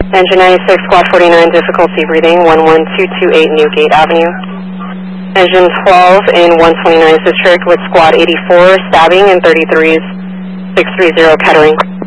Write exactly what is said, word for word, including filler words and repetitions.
Engine ninety-six, Squad forty-nine, difficulty reading one one two two eight Newgate Avenue. Engine twelve in one twenty-ninth District with Squad eighty-four, stabbing in thirty-threes, six three zero Kettering.